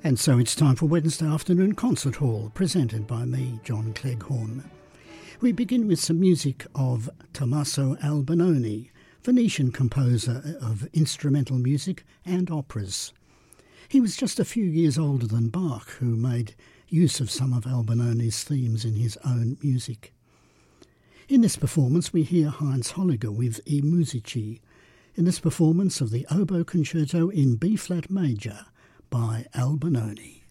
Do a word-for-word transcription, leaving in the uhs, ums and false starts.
And so it's time for Wednesday Afternoon Concert Hall, presented by me, John Cleghorn. We begin with some music of Tommaso Albinoni, Venetian composer of instrumental music and operas. He was just a few years older than Bach, who made use of some of Albinoni's themes in his own music. In this performance we hear Heinz Holliger with I Musici, in this performance of the Oboe Concerto in B-flat major by Albinoni.